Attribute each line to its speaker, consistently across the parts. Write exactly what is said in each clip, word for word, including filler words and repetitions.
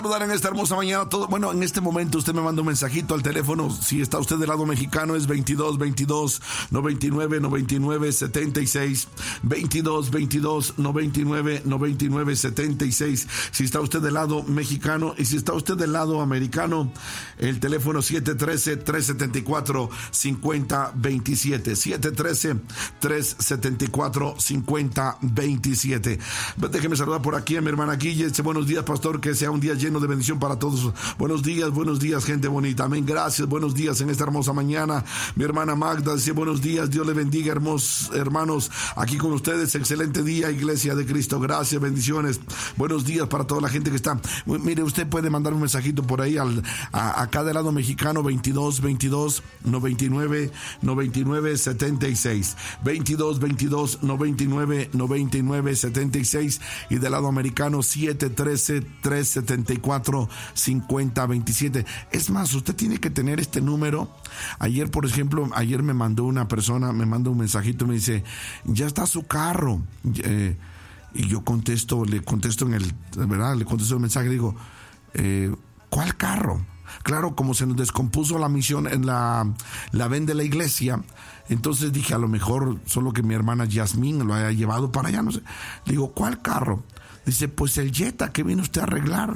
Speaker 1: Saludar en esta hermosa mañana todo. Bueno, en este momento usted me manda un mensajito al teléfono. Si está usted del lado mexicano es veintidós veintidós noventa y nueve noventa y nueve setenta y seis, veintidós veintidós noventa y nueve noventa y nueve setenta y seis. Si está usted del lado mexicano, y si está usted del lado americano, el teléfono siete uno tres, tres siete cuatro, cinco cero dos siete, siete uno tres, tres siete cuatro, cinco cero dos siete. Déjeme saludar por aquí a mi hermana Guille. Dice: buenos días, pastor, que sea un día lleno de bendición para todos. Buenos días, buenos días, gente bonita. Amén, gracias, buenos días en esta hermosa mañana. Mi hermana Magda dice: buenos días, Dios le bendiga, hermosos hermanos, aquí con ustedes. Excelente día, Iglesia de Cristo. Gracias, bendiciones. Buenos días para toda la gente que está. Mire, usted puede mandar un mensajito por ahí al, a, acá del lado mexicano, veintidós veintidós noventa y nueve noventa y nueve setenta y seis, veintidós veintidós noventa y nueve noventa y nueve setenta y seis, y del lado americano siete uno tres, tres siete cuatro, cinco cero dos siete. Es más, usted tiene que tener este número. Ayer, por ejemplo, ayer me mandó una persona, me mandó un mensajito, me dice: ya está su carro. Eh, y yo contesto, le contesto en el, ¿verdad? Le contesto el mensaje, digo: eh, ¿cuál carro? Claro, como se nos descompuso la misión en la, la ven de la iglesia, entonces dije, a lo mejor solo que mi hermana Yasmín lo haya llevado para allá, no sé. Le digo: ¿cuál carro? Dice: pues el Jetta que vino usted a arreglar.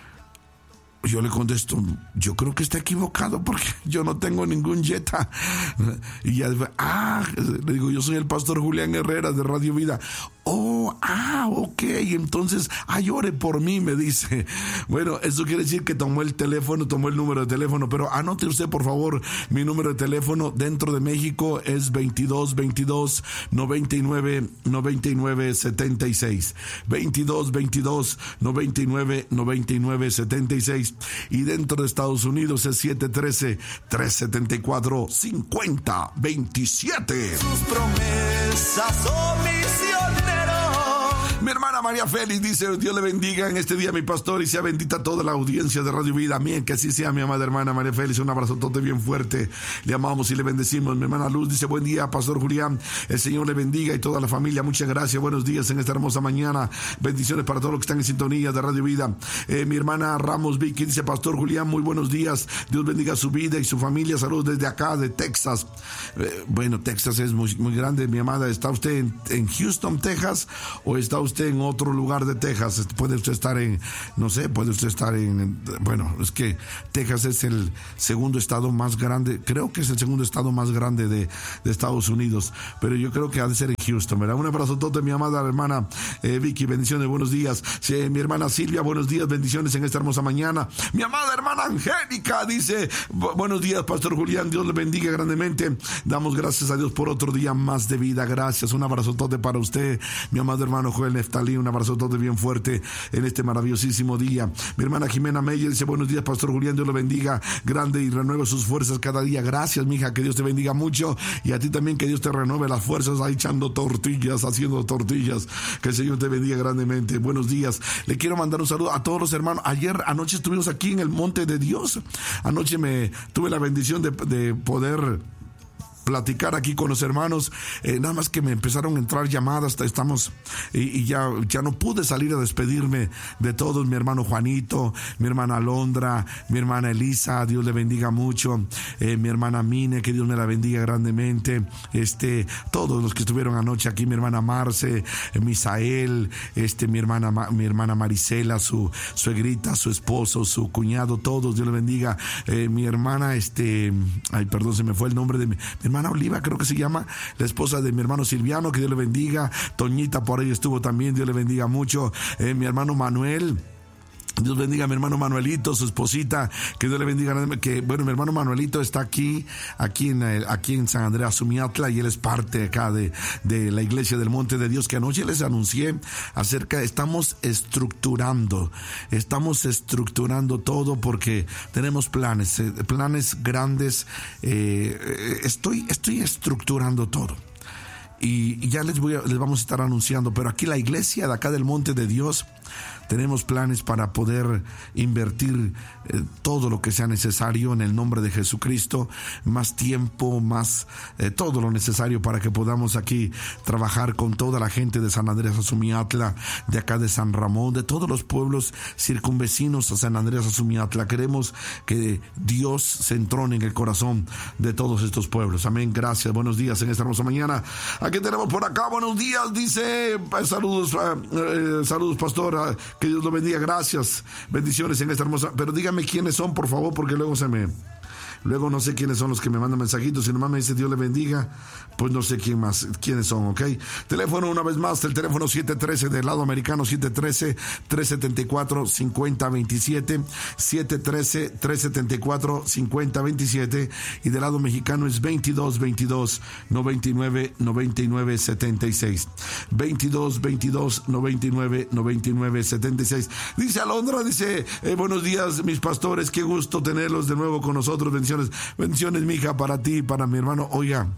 Speaker 1: Yo le contesto: yo creo que está equivocado porque yo no tengo ningún Jetta. Y ya, ah, le digo: yo soy el pastor Julián Herrera de Radio Vida. Oh, ah, ok, entonces, ay, ore por mí, me dice. Bueno, eso quiere decir que tomó el teléfono, tomó el número de teléfono, pero anote usted, por favor, mi número de teléfono dentro de México es veintidós veintidós noventa y nueve noventa y nueve setenta y seis, veintidós veintidós noventa y nueve noventa y nueve setenta y seis, y dentro de Estados Unidos es siete uno tres, tres siete cuatro, cinco cero dos siete.
Speaker 2: Sus promesas son misioneros.
Speaker 1: Mi hermana María Félix dice: Dios le bendiga en este día, mi pastor, y sea bendita toda la audiencia de Radio Vida. Amén, que así sea, mi amada hermana María Félix. Un abrazo tote bien fuerte. Le amamos y le bendecimos. Mi hermana Luz dice: buen día, pastor Julián. El Señor le bendiga y toda la familia. Muchas gracias. Buenos días en esta hermosa mañana. Bendiciones para todos los que están en sintonía de Radio Vida. Eh, mi hermana Ramos Vicky dice: pastor Julián, muy buenos días. Dios bendiga su vida y su familia. Saludos desde acá, de Texas. Eh, bueno, Texas es muy, muy grande, mi amada. ¿Está usted en, en Houston, Texas, o está usted en otro lugar de Texas? Puede usted estar en, no sé, puede usted estar en, bueno, es que Texas es el segundo estado más grande, creo que es el segundo estado más grande de, de Estados Unidos, pero yo creo que ha de ser en Houston, ¿verdad? Un abrazo tote, mi amada hermana eh, Vicky, bendiciones, buenos días. Sí, mi hermana Silvia, buenos días, bendiciones en esta hermosa mañana. Mi amada hermana Angélica dice: buenos días, pastor Julián, Dios le bendiga grandemente. Damos gracias a Dios por otro día más de vida, gracias. Un abrazo tote para usted, mi amado hermano Joel Neftalí, un abrazo todo bien fuerte en este maravillosísimo día. Mi hermana Jimena Meyer dice: buenos días, pastor Julián, Dios lo bendiga grande y renueve sus fuerzas cada día. Gracias, mija, que Dios te bendiga mucho, y a ti también que Dios te renueve las fuerzas ahí echando tortillas, haciendo tortillas. Que el Señor te bendiga grandemente. Buenos días. Le quiero mandar un saludo a todos los hermanos. Ayer anoche estuvimos aquí en el Monte de Dios. Anoche me tuve la bendición de, de poder platicar aquí con los hermanos, eh, nada más que me empezaron a entrar llamadas, estamos, y, y ya, ya no pude salir a despedirme de todos, mi hermano Juanito, mi hermana Alondra, mi hermana Elisa, Dios le bendiga mucho, eh, mi hermana Mine, que Dios me la bendiga grandemente, este, todos los que estuvieron anoche aquí, mi hermana Marce, eh, Misael, este, mi hermana, mi hermana Marisela, su suegrita, su esposo, su cuñado, todos, Dios le bendiga, eh, mi hermana, este, ay, perdón, se me fue el nombre de mi, mi hermana hermana Oliva, creo que se llama, la esposa de mi hermano Silviano, que Dios le bendiga. Toñita por ahí estuvo también, Dios le bendiga mucho. Eh, mi hermano Manuel, Dios bendiga a mi hermano Manuelito, su esposita, que Dios le bendiga, que bueno, mi hermano Manuelito está aquí, aquí en el, aquí en San Andrés Sumiatla, y él es parte acá de, de la iglesia del Monte de Dios, que anoche les anuncié acerca, estamos estructurando, estamos estructurando todo porque tenemos planes, eh, planes grandes, eh, estoy, estoy estructurando todo. Y ya les voy a, les vamos a estar anunciando, pero aquí la iglesia de acá del Monte de Dios Tenemos planes para poder invertir eh, todo lo que sea necesario en el nombre de Jesucristo, más tiempo, más eh, todo lo necesario para que podamos aquí trabajar con toda la gente de San Andrés Azumiatla, de acá de San Ramón, de todos los pueblos circunvecinos a San Andrés Azumiatla. Queremos que Dios se entrone en el corazón de todos estos pueblos. Amén. Gracias. Buenos días en esta hermosa mañana. Aquí tenemos por acá. Buenos días. Dice, saludos, eh, saludos, pastor. Que Dios lo bendiga. Gracias. Bendiciones en esta hermosa. Pero dígame quiénes son, por favor, porque luego se me... Luego no sé quiénes son los que me mandan mensajitos. Si nomás me dice Dios le bendiga, pues no sé quién más, quiénes son, ¿ok? Teléfono una vez más, el teléfono siete uno tres del lado americano, siete uno tres, tres siete cuatro, cinco cero dos siete, siete uno tres, tres siete cuatro, cinco cero dos siete, y del lado mexicano es veintidós veintidós, noventa y nueve, noventa y nueve, setenta y seis. veintidós veintidós, noventa y nueve, noventa y nueve, setenta y seis. Dice Alondra, dice, eh, buenos días mis pastores, qué gusto tenerlos de nuevo con nosotros. Bendiciones. Bendiciones, mija, para ti y para mi hermano. Oiga,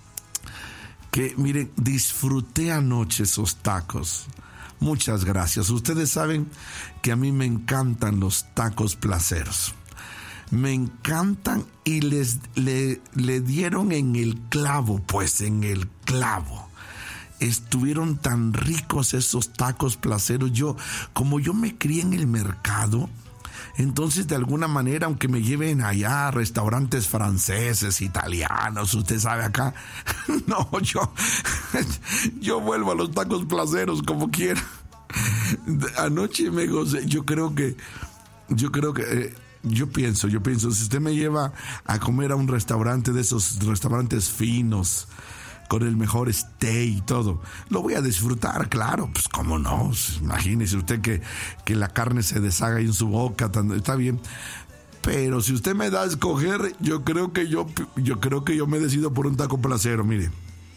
Speaker 1: que miren, disfruté anoche esos tacos. Muchas gracias. Ustedes saben que a mí me encantan los tacos placeros. Me encantan y les le, le dieron en el clavo, pues en el clavo. Estuvieron tan ricos esos tacos placeros. Yo, como yo me crié en el mercado, entonces, de alguna manera, aunque me lleven allá a restaurantes franceses, italianos, usted sabe acá, no, yo, yo vuelvo a los tacos placeros como quiera. Anoche me gocé, yo creo que, yo creo que, eh, yo pienso, yo pienso, si usted me lleva a comer a un restaurante de esos restaurantes finos, con el mejor steak y todo, lo voy a disfrutar, claro, pues cómo no, imagínese usted que, que la carne se deshaga ahí en su boca, está bien, pero si usted me da a escoger, yo creo que yo, yo creo que yo me decido por un taco placero. Mire,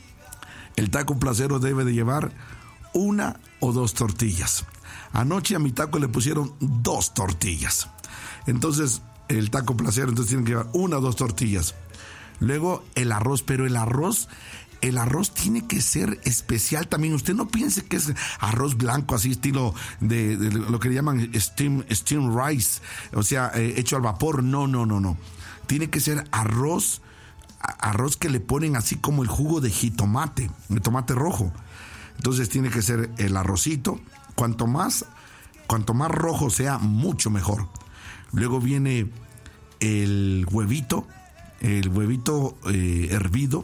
Speaker 1: el taco placero debe de llevar una o dos tortillas. Anoche a mi taco le pusieron dos tortillas, entonces el taco placero, entonces tienen que llevar una o dos tortillas. Luego el arroz, pero el arroz El arroz tiene que ser especial también. Usted no piense que es arroz blanco, así estilo de, de lo que le llaman steam, steam rice, o sea, eh, hecho al vapor. No, no, no, no. Tiene que ser arroz, arroz que le ponen así como el jugo de jitomate, de tomate rojo. Entonces tiene que ser el arrocito. Cuanto más, cuanto más rojo sea, mucho mejor. Luego viene el huevito, el huevito eh, hervido.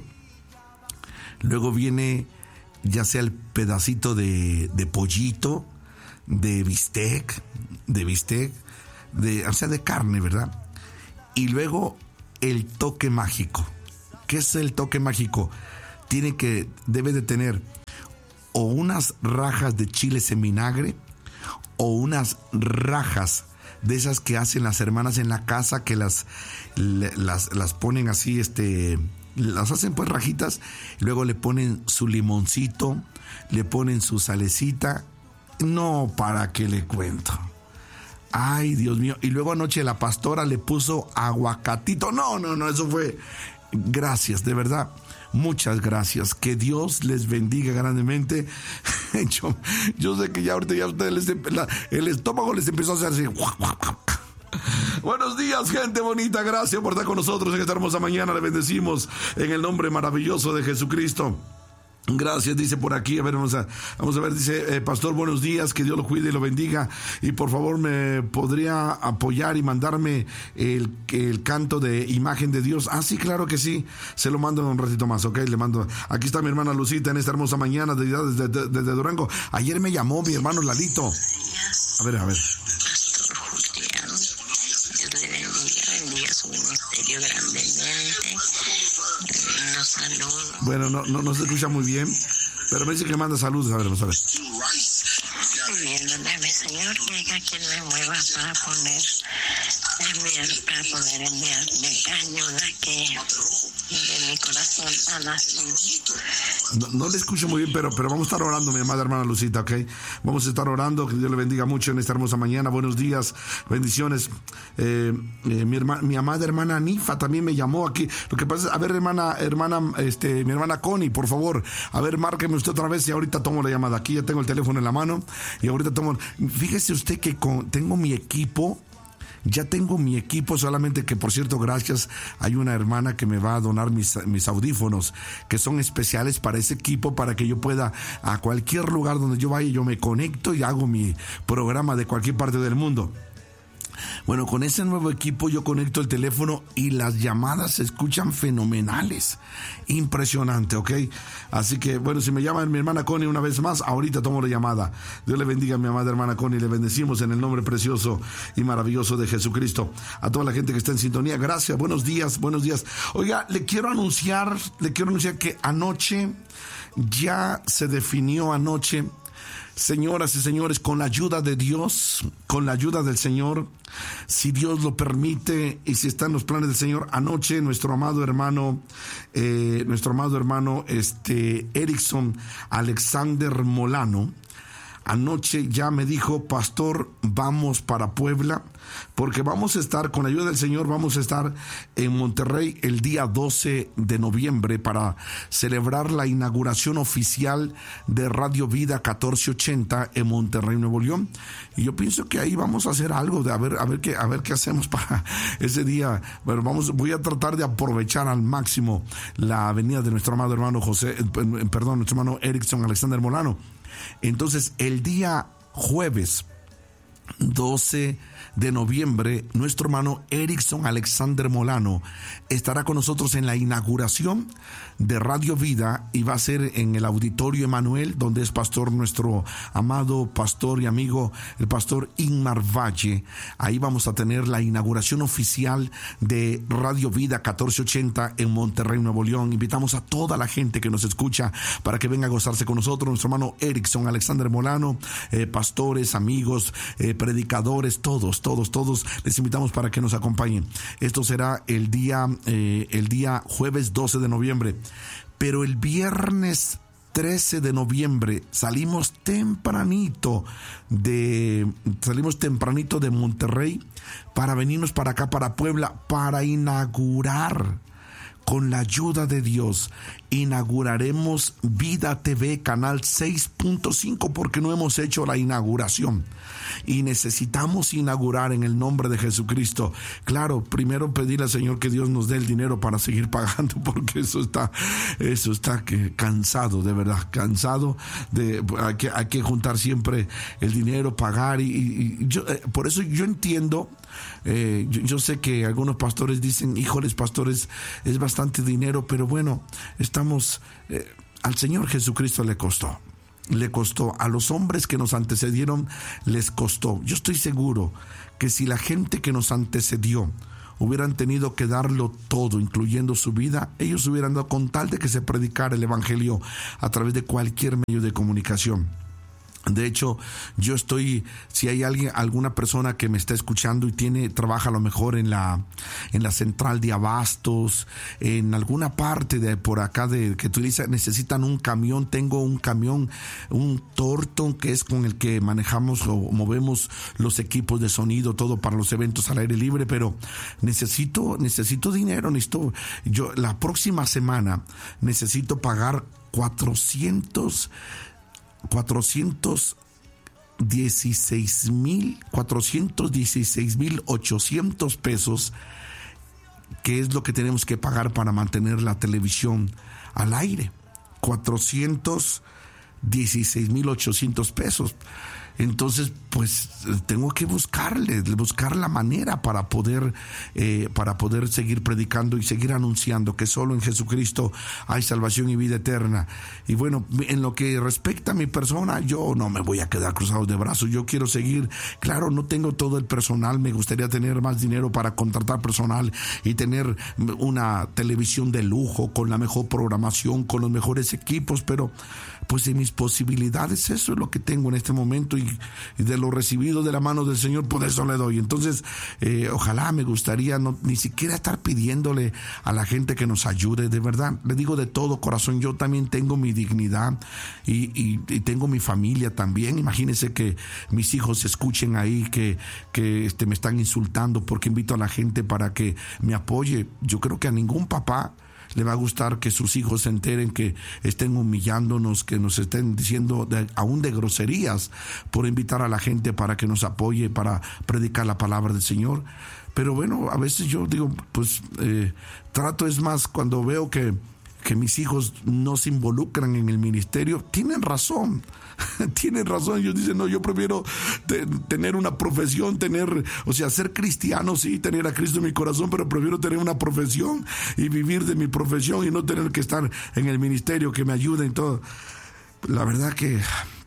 Speaker 1: Luego viene ya sea el pedacito de, de pollito, de bistec, de bistec, de, o sea, de carne, ¿verdad? Y luego el toque mágico. ¿Qué es el toque mágico? Tiene que, debe de tener o unas rajas de chiles en vinagre o unas rajas de esas que hacen las hermanas en la casa, que las, las, las ponen así, este... las hacen pues rajitas, luego le ponen su limoncito, le ponen su salecita, no, para qué le cuento. Ay, Dios mío. Y luego anoche la pastora le puso aguacatito. No, no, no, eso fue, gracias, de verdad, muchas gracias, que Dios les bendiga grandemente. yo, yo sé que ya ahorita ya ustedes les, la, el estómago les empezó a hacer así. Buenos días, gente bonita, gracias por estar con nosotros en esta hermosa mañana. Le bendecimos en el nombre maravilloso de Jesucristo. Gracias, dice por aquí, a ver, vamos a, vamos a ver, dice, eh, pastor, buenos días, que Dios lo cuide y lo bendiga, y por favor me podría apoyar y mandarme el, el canto de Imagen de Dios. Ah, sí, claro que sí, se lo mando un ratito más, ok, le mando, aquí está mi hermana Lucita en esta hermosa mañana desde, desde, desde, desde Durango. Ayer me llamó mi hermano Lalito. A ver, a ver. Bueno, no, no, no se escucha muy bien, pero me dice que manda saludos. A ver, vamos a ver.
Speaker 3: Pidiéndole a mi Señor que haya quien me mueva para poner, enviar, para poder enviar de caño, la que de mi corazón, Ana.
Speaker 1: No, no le escucho muy bien, pero, pero vamos a estar orando, mi amada hermana Lucita, ¿ok? Vamos a estar orando, que Dios le bendiga mucho en esta hermosa mañana. Buenos días, bendiciones. Eh, eh, mi, herma, mi amada hermana Nifa también me llamó aquí. Lo que pasa es, a ver, hermana, hermana, este, mi hermana Connie, por favor, a ver, márqueme usted otra vez y ahorita tomo la llamada. Aquí ya tengo el teléfono en la mano y ahorita tomo. Fíjese usted que con, tengo mi equipo. Ya tengo mi equipo, solamente que, por cierto, gracias, hay una hermana que me va a donar mis, mis audífonos, que son especiales para ese equipo, para que yo pueda, a cualquier lugar donde yo vaya, yo me conecto y hago mi programa de cualquier parte del mundo. Bueno, con ese nuevo equipo yo conecto el teléfono y las llamadas se escuchan fenomenales. Impresionante, ¿ok? Así que, bueno, si me llaman mi hermana Connie una vez más, ahorita tomo la llamada. Dios le bendiga a mi amada hermana Connie. Le bendecimos en el nombre precioso y maravilloso de Jesucristo. A toda la gente que está en sintonía, gracias. Buenos días, buenos días. Oiga, le quiero anunciar, le quiero anunciar que anoche, ya se definió anoche, señoras y señores, con la ayuda de Dios, con la ayuda del Señor, si Dios lo permite y si está en los planes del Señor, anoche nuestro amado hermano, eh, nuestro amado hermano este Erickson Alexander Molano, anoche ya me dijo: pastor, vamos para Puebla, porque vamos a estar, con la ayuda del Señor, vamos a estar en Monterrey el día doce de noviembre para celebrar la inauguración oficial de Radio Vida catorce ochenta en Monterrey, Nuevo León. Y yo pienso que ahí vamos a hacer algo, de a ver, a ver qué, a ver qué hacemos para ese día. Bueno, vamos, voy a tratar de aprovechar al máximo la venida de nuestro amado hermano José, perdón, nuestro hermano Erickson Alexander Molano. Entonces, el día jueves doce de noviembre, nuestro hermano Erickson Alexander Molano estará con nosotros en la inauguración de Radio Vida, y va a ser en el Auditorio Emanuel, donde es pastor nuestro amado pastor y amigo, el pastor Inmar Valle. Ahí vamos a tener la inauguración oficial de Radio Vida catorce ochenta en Monterrey, Nuevo León. Invitamos a toda la gente que nos escucha para que venga a gozarse con nosotros. Nuestro hermano Erickson Alexander Molano, eh, pastores, amigos, eh, predicadores, todos, todos, todos, les invitamos para que nos acompañen. Esto será el día, eh, el día jueves doce de noviembre. Pero el viernes trece de noviembre salimos tempranito de salimos tempranito de Monterrey para venirnos para acá, para Puebla, para inaugurar, con la ayuda de Dios, inauguraremos Vida T V canal seis punto cinco, porque no hemos hecho la inauguración y necesitamos inaugurar en el nombre de Jesucristo. Claro, primero pedirle al Señor que Dios nos dé el dinero para seguir pagando, porque eso está eso está que cansado, de verdad, cansado de hay que, hay que juntar siempre el dinero, pagar, y, y, y yo, eh, por eso yo entiendo. Eh, yo, yo sé que algunos pastores dicen: híjoles, pastores, es bastante dinero, pero bueno, estamos, eh, al Señor Jesucristo le costó, le costó, a los hombres que nos antecedieron les costó. Yo estoy seguro que si la gente que nos antecedió hubieran tenido que darlo todo, incluyendo su vida, ellos hubieran dado, con tal de que se predicara el evangelio a través de cualquier medio de comunicación. De hecho, yo estoy, si hay alguien, alguna persona que me está escuchando y tiene, trabaja a lo mejor en la, en la central de abastos, en alguna parte de por acá de que utiliza, necesitan un camión. Tengo un camión, un Thornton, que es con el que manejamos o movemos los equipos de sonido, todo para los eventos al aire libre, pero necesito, necesito dinero, necesito, yo, la próxima semana necesito pagar cuatrocientos cuatrocientos dieciséis mil cuatrocientos dieciséis mil ochocientos pesos, que es lo que tenemos que pagar para mantener la televisión al aire. Cuatrocientos dieciséis mil ochocientos pesos. Entonces, pues tengo que buscarle, buscar la manera para poder, eh, para poder seguir predicando y seguir anunciando que solo en Jesucristo hay salvación y vida eterna. Y bueno, en lo que respecta a mi persona, yo no me voy a quedar cruzado de brazos. Yo quiero seguir. Claro, no tengo todo el personal. Me gustaría tener más dinero para contratar personal y tener una televisión de lujo con la mejor programación, con los mejores equipos, pero pues de mis posibilidades, eso es lo que tengo en este momento, y, y de lo lo recibido de la mano del Señor, por eso le doy. Entonces, eh, ojalá me gustaría no, ni siquiera estar pidiéndole a la gente que nos ayude, de verdad, le digo de todo corazón, yo también tengo mi dignidad y, y, y tengo mi familia también. Imagínense que mis hijos escuchen ahí que, que este, me están insultando porque invito a la gente para que me apoye. Yo creo que a ningún papá le va a gustar que sus hijos se enteren que estén humillándonos, que nos estén diciendo de, aún de groserías por invitar a la gente para que nos apoye, para predicar la palabra del Señor. Pero bueno, a veces yo digo, pues eh, trato, es más, cuando veo que, que mis hijos no se involucran en el ministerio, tienen razón. Tienen razón, ellos dicen, no, yo prefiero te, tener una profesión, tener, o sea, ser cristiano, sí, tener a Cristo en mi corazón, pero prefiero tener una profesión y vivir de mi profesión y no tener que estar en el ministerio, que me ayuden todo. La verdad que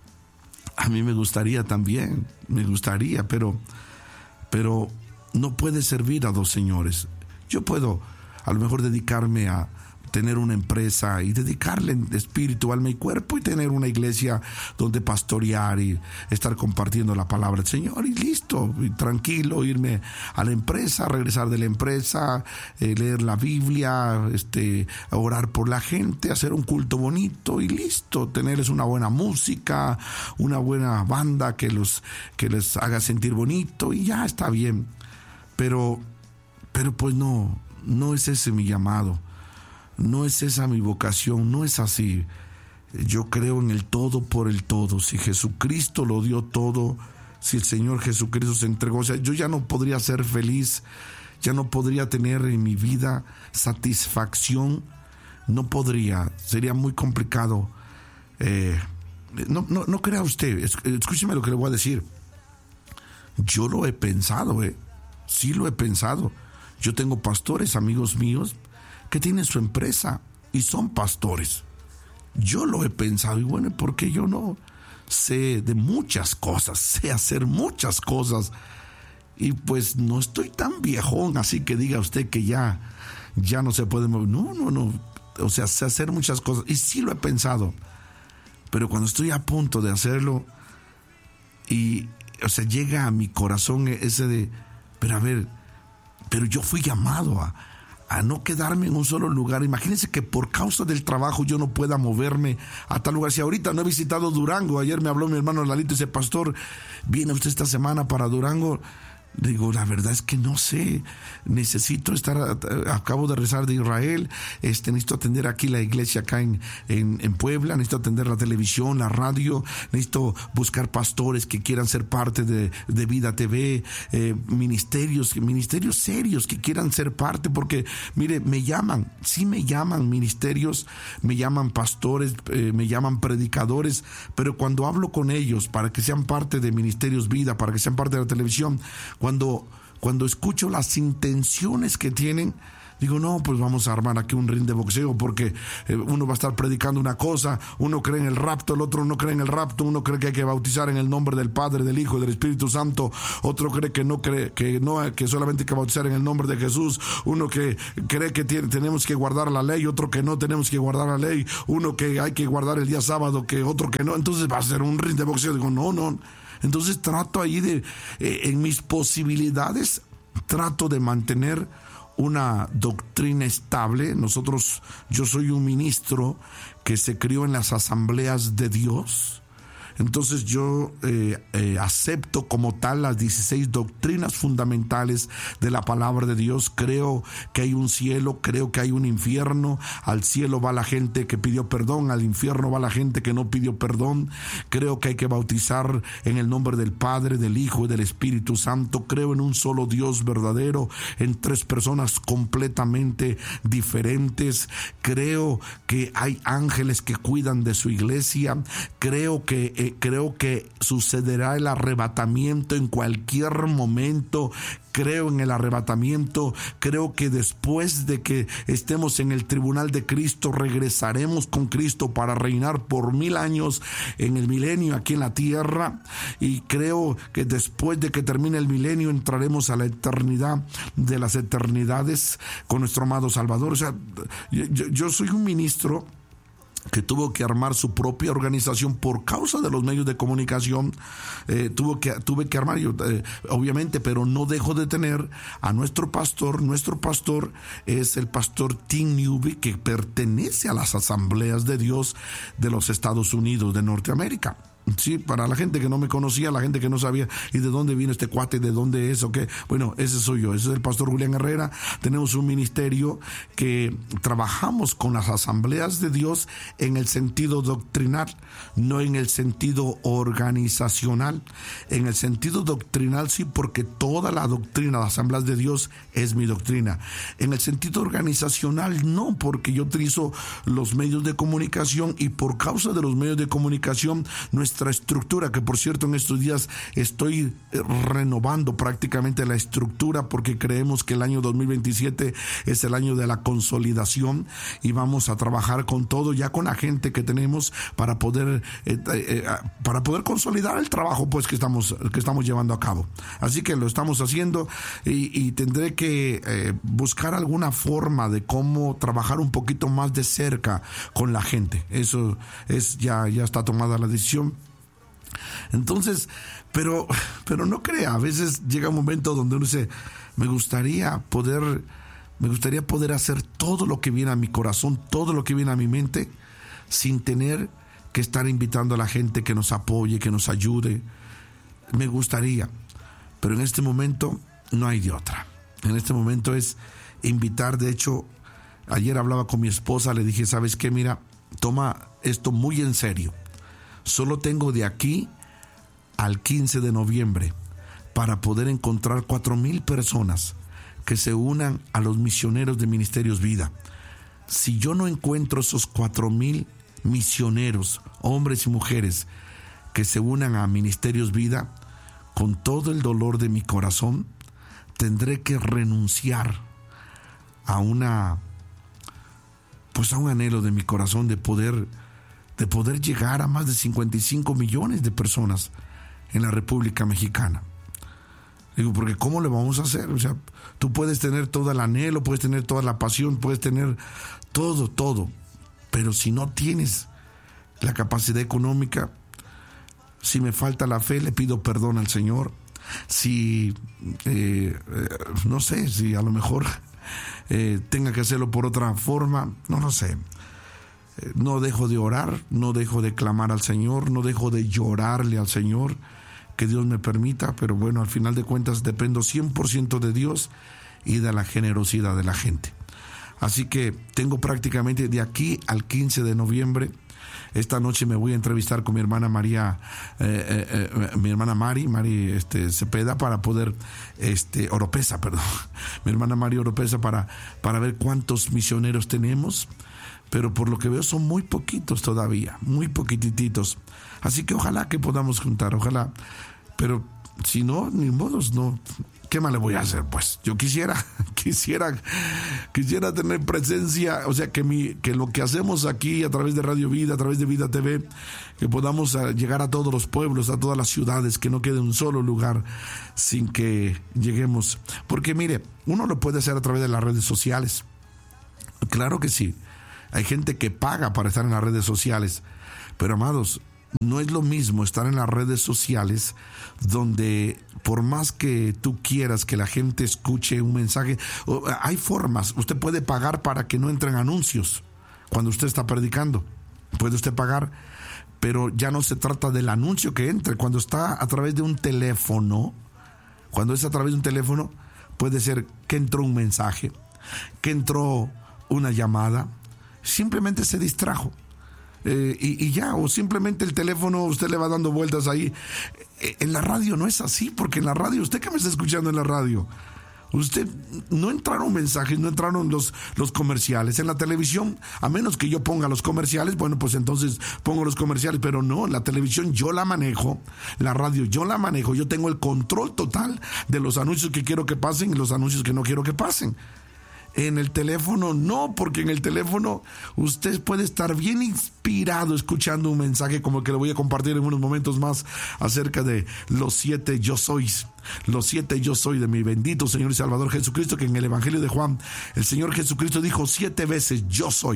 Speaker 1: a mí me gustaría también, me gustaría, pero, pero no puede servir a dos señores. Yo puedo a lo mejor dedicarme a tener una empresa y dedicarle espíritu, alma y cuerpo, y tener una iglesia donde pastorear y estar compartiendo la palabra del Señor, y listo, y tranquilo, irme a la empresa, regresar de la empresa, eh, leer la Biblia, este, orar por la gente, hacer un culto bonito y listo, tenerles una buena música, una buena banda que los que les haga sentir bonito y ya está bien. Pero pero pues no, no es ese mi llamado. No es esa mi vocación, no es así. Yo creo en el todo por el todo. Si Jesucristo lo dio todo, si el Señor Jesucristo se entregó, o sea, yo ya no podría ser feliz, ya no podría tener en mi vida satisfacción, no podría, sería muy complicado. Eh, no, no, no crea usted, escúcheme lo que le voy a decir. Yo lo he pensado, eh, sí lo he pensado. Yo tengo pastores, amigos míos, que tienen su empresa y son pastores. Yo lo he pensado, y bueno, ¿por qué yo no? Sé de muchas cosas, sé hacer muchas cosas, y pues no estoy tan viejón, así que diga usted que ya, ya no se puede mover. No, no, no, o sea, sé hacer muchas cosas, y sí lo he pensado, pero cuando estoy a punto de hacerlo, y, o sea, llega a mi corazón ese de, pero a ver, pero yo fui llamado a a no quedarme en un solo lugar. Imagínense que por causa del trabajo yo no pueda moverme a tal lugar. Si ahorita no he visitado Durango, ayer me habló mi hermano Lalito y dice, pastor, ¿viene usted esta semana para Durango? Digo, la verdad es que no sé, necesito estar, acabo de regresar de Israel, este, necesito atender aquí la iglesia acá en, en, en Puebla, necesito atender la televisión, la radio, necesito buscar pastores que quieran ser parte de, de Vida T V, eh, ministerios, ministerios serios que quieran ser parte, porque mire, me llaman, sí me llaman ministerios, me llaman pastores, eh, me llaman predicadores, pero cuando hablo con ellos para que sean parte de Ministerios Vida, para que sean parte de la televisión, Cuando, cuando escucho las intenciones que tienen, digo, no, pues vamos a armar aquí un ring de boxeo, porque eh, uno va a estar predicando una cosa, uno cree en el rapto, el otro no cree en el rapto, uno cree que hay que bautizar en el nombre del Padre, del Hijo y del Espíritu Santo, otro cree que no cree, que no, que solamente hay que bautizar en el nombre de Jesús, uno que cree que tiene, tenemos que guardar la ley, otro que no tenemos que guardar la ley, uno que hay que guardar el día sábado, que otro que no, entonces va a ser un ring de boxeo. Digo, no, no. Entonces trato ahí de, eh, en mis posibilidades, trato de mantener una doctrina estable. Nosotros, yo soy un ministro que se crió en las asambleas de Dios. Entonces yo eh, eh, acepto como tal las dieciséis doctrinas fundamentales de la palabra de Dios. Creo que hay un cielo, creo que hay un infierno. Al cielo va la gente que pidió perdón, al infierno va la gente que no pidió perdón. Creo que hay que bautizar en el nombre del Padre, del Hijo y del Espíritu Santo. Creo en un solo Dios verdadero, en tres personas completamente diferentes. Creo que hay ángeles que cuidan de su iglesia. Creo que eh, Creo que sucederá el arrebatamiento en cualquier momento. Creo en el arrebatamiento. Creo que después de que estemos en el tribunal de Cristo, regresaremos con Cristo para reinar por mil años en el milenio aquí en la tierra. Y creo que después de que termine el milenio, entraremos a la eternidad de las eternidades con nuestro amado Salvador. O sea, yo, yo soy un ministro que tuvo que armar su propia organización por causa de los medios de comunicación. eh, tuvo que, tuve que armar yo, eh, obviamente, pero no dejo de tener a nuestro pastor. Nuestro pastor es el pastor Tim Newby, que pertenece a las Asambleas de Dios de los Estados Unidos de Norteamérica. Sí, para la gente que no me conocía, la gente que no sabía y de dónde viene este cuate, de dónde es o qué. Bueno, ese soy yo, ese es el pastor Julián Herrera. Tenemos un ministerio que trabajamos con las Asambleas de Dios en el sentido doctrinal, no en el sentido organizacional. En el sentido doctrinal sí, porque toda la doctrina de las Asambleas de Dios es mi doctrina. En el sentido organizacional no, porque yo utilizo los medios de comunicación y por causa de los medios de comunicación nuestra estructura, que por cierto en estos días estoy renovando prácticamente la estructura, porque creemos que el año dos mil veintisiete es el año de la consolidación y vamos a trabajar con todo, ya con la gente que tenemos para poder eh, eh, para poder consolidar el trabajo pues que estamos que estamos llevando a cabo. Así que lo estamos haciendo y, y tendré que eh, buscar alguna forma de cómo trabajar un poquito más de cerca con la gente. Eso es ya ya está tomada la decisión. Entonces, pero, pero no crea, a veces llega un momento donde uno dice, me gustaría poder, me gustaría poder hacer todo lo que viene a mi corazón, todo lo que viene a mi mente, sin tener que estar invitando a la gente que nos apoye, que nos ayude. Me gustaría, pero en este momento no hay de otra. En este momento es invitar. De hecho, ayer hablaba con mi esposa, le dije, ¿sabes qué? Mira, toma esto muy en serio. Solo tengo de aquí al quince de noviembre para poder encontrar cuatro mil personas que se unan a los misioneros de Ministerios Vida. Si yo no encuentro esos cuatro mil misioneros, hombres y mujeres, que se unan a Ministerios Vida, con todo el dolor de mi corazón, tendré que renunciar a una, pues a un anhelo de mi corazón de poder de poder llegar a más de cincuenta y cinco millones de personas en la República Mexicana. Digo, porque ¿cómo le vamos a hacer? O sea, tú puedes tener todo el anhelo, puedes tener toda la pasión, puedes tener todo, todo, pero si no tienes la capacidad económica, si me falta la fe, le pido perdón al Señor. Si, eh, eh, no sé, si a lo mejor eh, tenga que hacerlo por otra forma, no lo sé. No dejo de orar, no dejo de clamar al Señor, no dejo de llorarle al Señor, que Dios me permita, pero bueno, al final de cuentas dependo cien por ciento de Dios y de la generosidad de la gente. Así que tengo prácticamente de aquí al quince de noviembre. Esta noche me voy a entrevistar con mi hermana María, eh, eh, eh, mi hermana Mari, Mari este, Cepeda, para poder, este, Oropesa, perdón, mi hermana Mari Oropesa, para, para ver cuántos misioneros tenemos. Pero por lo que veo son muy poquitos todavía, muy poquititos. Así que ojalá que podamos juntar, ojalá. Pero si no, ni modos, no. ¿Qué más le voy a hacer? Pues yo quisiera, quisiera, quisiera tener presencia, o sea, que mi, que lo que hacemos aquí a través de Radio Vida, a través de Vida T V, que podamos llegar a todos los pueblos, a todas las ciudades, que no quede un solo lugar sin que lleguemos. Porque mire, uno lo puede hacer a través de las redes sociales. Claro que sí. Hay gente que paga para estar en las redes sociales, pero amados, no es lo mismo estar en las redes sociales donde por más que tú quieras que la gente escuche un mensaje, hay formas. Usted puede pagar para que no entren anuncios cuando usted está predicando, puede usted pagar, pero ya no se trata del anuncio que entre. Cuando está a través de un teléfono, cuando es a través de un teléfono, puede ser que entró un mensaje, que entró una llamada, simplemente se distrajo. Eh, y, y ya, o simplemente el teléfono usted le va dando vueltas ahí. Eh, en la radio no es así, porque en la radio, usted que me está escuchando en la radio, usted no entraron mensajes, no entraron los, los comerciales. En la televisión, a menos que yo ponga los comerciales, bueno, pues entonces pongo los comerciales, pero no, la televisión yo la manejo, la radio yo la manejo, yo tengo el control total de los anuncios que quiero que pasen y los anuncios que no quiero que pasen. En el teléfono no, porque en el teléfono usted puede estar bien inspirado escuchando un mensaje como el que le voy a compartir en unos momentos más acerca de los siete yo sois, los siete yo soy de mi bendito Señor y Salvador Jesucristo, que en el Evangelio de Juan el Señor Jesucristo dijo siete veces yo soy.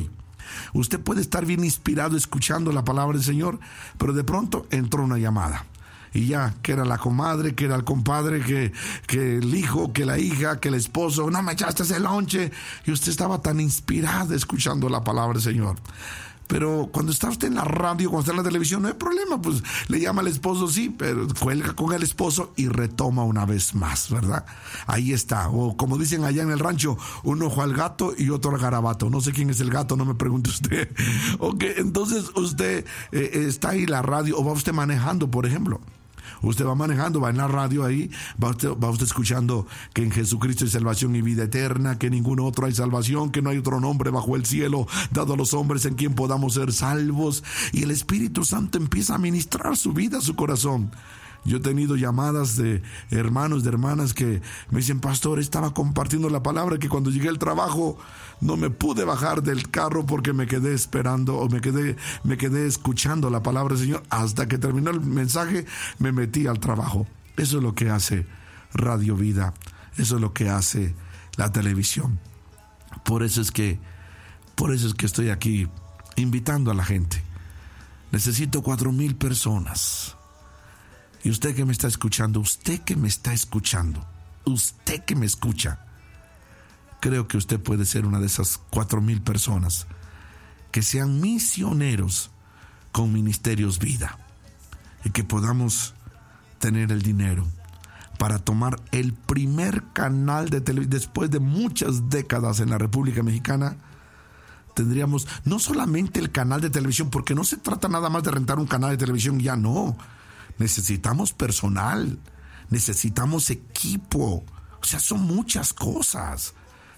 Speaker 1: Usted puede estar bien inspirado escuchando la palabra del Señor, pero de pronto entró una llamada. Y ya, que era la comadre, que era el compadre, que, que el hijo, que la hija, que el esposo, no me echaste ese lonche. Y usted estaba tan inspirado escuchando la palabra del Señor. Pero cuando está usted en la radio, cuando está en la televisión, no hay problema, pues le llama al esposo, sí, pero cuelga con el esposo y retoma una vez más, ¿verdad? Ahí está, o como dicen allá en el rancho, un ojo al gato y otro al garabato. No sé quién es el gato, no me pregunte usted. Ok, entonces usted eh, está ahí en la radio, o va usted manejando, por ejemplo. Usted va manejando, va en la radio ahí, va usted, va usted escuchando que en Jesucristo hay salvación y vida eterna, que en ningún otro hay salvación, que no hay otro nombre bajo el cielo dado a los hombres en quien podamos ser salvos. Y el Espíritu Santo empieza a ministrar su vida, su corazón. Yo he tenido llamadas de hermanos, de hermanas que me dicen, pastor, estaba compartiendo la palabra que cuando llegué al trabajo no me pude bajar del carro porque me quedé esperando o me quedé, me quedé escuchando la palabra del Señor hasta que terminó el mensaje, me metí al trabajo. Eso es lo que hace Radio Vida, eso es lo que hace la televisión. Por eso es que, por eso es que estoy aquí invitando a la gente. Necesito cuatro mil personas. Y usted que me está escuchando, usted que me está escuchando, usted que me escucha, creo que usted puede ser una de esas cuatro mil personas que sean misioneros con Ministerios Vida y que podamos tener el dinero para tomar el primer canal de televisión. Después de muchas décadas en la República Mexicana, tendríamos no solamente el canal de televisión, porque no se trata nada más de rentar un canal de televisión, ya no. Necesitamos personal, necesitamos equipo, o sea, son muchas cosas.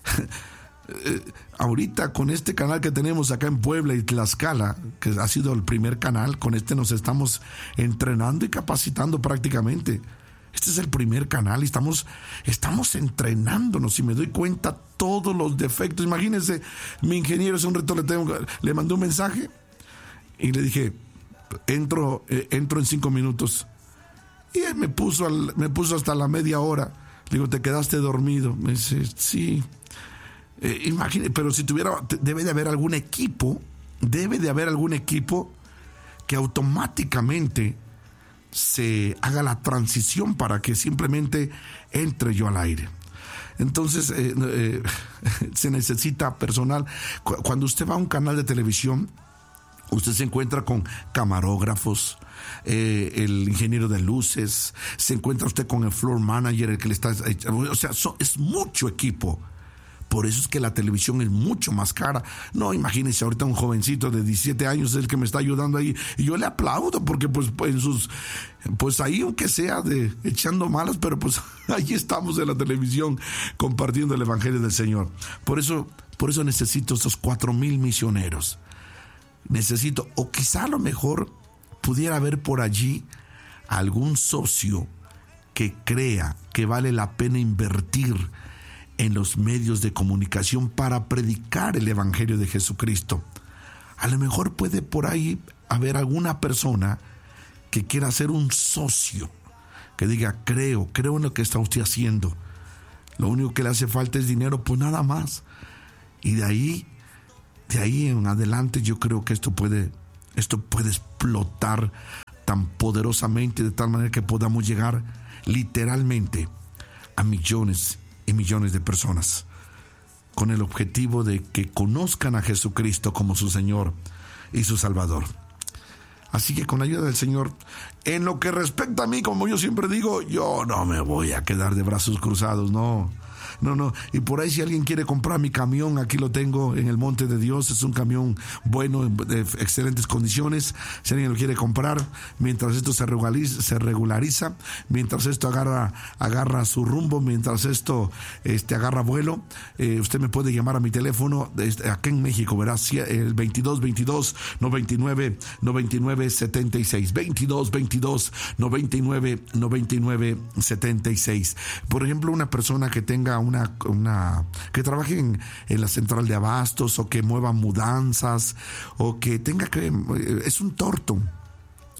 Speaker 1: eh, ahorita con este canal que tenemos acá en Puebla y Tlaxcala, que ha sido el primer canal, con este nos estamos entrenando y capacitando prácticamente. Este es el primer canal y estamos, estamos entrenándonos, y me doy cuenta todos los defectos. Imagínense, mi ingeniero, hace un reto le, tengo, le mandé un mensaje y le dije, entro, eh, entro en cinco minutos. Y él me puso, al, me puso hasta la media hora. Le digo, ¿te quedaste dormido? Me dice, sí. Eh, imagínate, pero si tuviera, debe de haber algún equipo, debe de haber algún equipo que automáticamente se haga la transición para que simplemente entre yo al aire. Entonces, eh, eh, se necesita personal. Cuando usted va a un canal de televisión, usted se encuentra con camarógrafos, eh, el ingeniero de luces, se encuentra usted con el floor manager, el que le está, o sea, so, es mucho equipo. Por eso es que la televisión es mucho más cara. No, imagínense, ahorita un jovencito de diecisiete años es el que me está ayudando ahí, y yo le aplaudo porque pues en sus, pues ahí aunque sea de echando malas, pero pues ahí estamos en la televisión compartiendo el evangelio del Señor. Por eso, por eso necesito esos cuatro mil misioneros. Necesito, o quizá a lo mejor pudiera haber por allí algún socio que crea que vale la pena invertir en los medios de comunicación para predicar el evangelio de Jesucristo. A lo mejor puede por ahí haber alguna persona que quiera ser un socio, que diga, creo, creo en lo que está usted haciendo. Lo único que le hace falta es dinero, pues nada más. Y de ahí De ahí en adelante yo creo que esto puede, esto puede explotar tan poderosamente, de tal manera que podamos llegar literalmente a millones y millones de personas, con el objetivo de que conozcan a Jesucristo como su Señor y su Salvador. Así que con la ayuda del Señor, en lo que respecta a mí, como yo siempre digo, yo no me voy a quedar de brazos cruzados, no. No, no, y por ahí si alguien quiere comprar mi camión, aquí lo tengo en el Monte de Dios, es un camión bueno, de excelentes condiciones. Si alguien lo quiere comprar, mientras esto se regulariza, se regulariza mientras esto agarra, agarra su rumbo, mientras esto este, agarra vuelo, eh, usted me puede llamar a mi teléfono, este, acá en México, verá, el veintidós veintidós noventa y nueve noventa y nueve setenta y seis, veintidós veintidós noventa y nueve noventa y nueve setenta y seis. Por ejemplo, una persona que tenga Una, una que trabaje en, en la central de abastos, o que mueva mudanzas, o que tenga que, es un torto,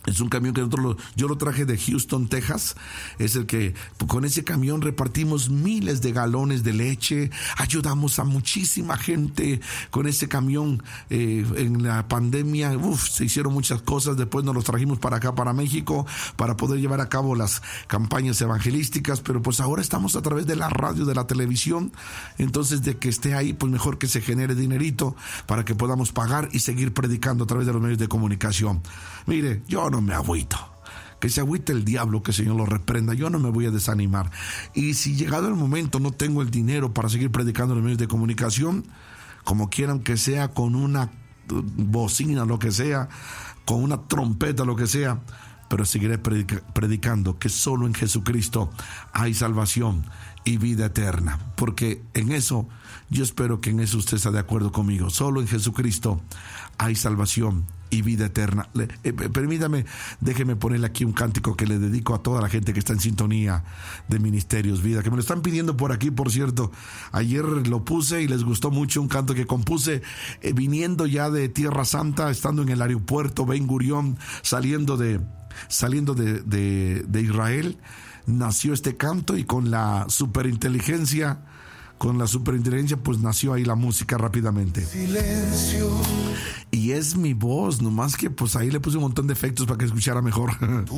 Speaker 1: Es un camión que nosotros lo, yo lo traje de Houston, Texas. Es el que con ese camión repartimos miles de galones de leche, ayudamos a muchísima gente con ese camión. Eh, en la pandemia, uf, se hicieron muchas cosas. Después nos los trajimos para acá, para México, para poder llevar a cabo las campañas evangelísticas. Pero pues ahora estamos a través de la radio, de la televisión. Entonces, de que esté ahí, pues mejor que se genere dinerito para que podamos pagar y seguir predicando a través de los medios de comunicación. Mire, yo no me agüito. Que se agüite el diablo, que el Señor lo reprenda. Yo no me voy a desanimar. Y si llegado el momento no tengo el dinero para seguir predicando en los medios de comunicación, como quieran que sea, con una bocina, lo que sea, con una trompeta, lo que sea, pero seguiré predica- predicando que solo en Jesucristo hay salvación y vida eterna. Porque en eso, yo espero que en eso usted está de acuerdo conmigo. Solo en Jesucristo hay salvación y vida eterna. Le, eh, permítame, déjeme ponerle aquí un cántico que le dedico a toda la gente que está en sintonía de Ministerios Vida, que me lo están pidiendo por aquí, por cierto. Ayer lo puse y les gustó mucho, un canto que compuse eh, viniendo ya de Tierra Santa, estando en el aeropuerto Ben Gurión, saliendo de saliendo de, de, de Israel. Nació este canto y con la superinteligencia Con la superinteligencia, pues nació ahí la música rápidamente.
Speaker 2: Silencio.
Speaker 1: Y es mi voz, nomás que pues ahí le puse un montón de efectos para que escuchara mejor.